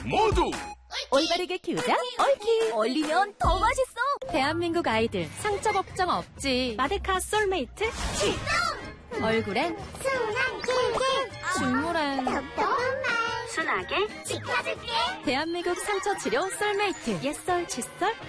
모두 올바르게 키우자 옳키. 얼리면 더 맛있어. 대한민국 아이들 상처 걱정 없지. 마데카 솔메이트 출동! 얼굴엔 순한 꿀꿀. 줄무란 톡톡한 말. 순하게 지켜줄게. 대한민국 상처 치료 솔메이트. 옛설 칫솔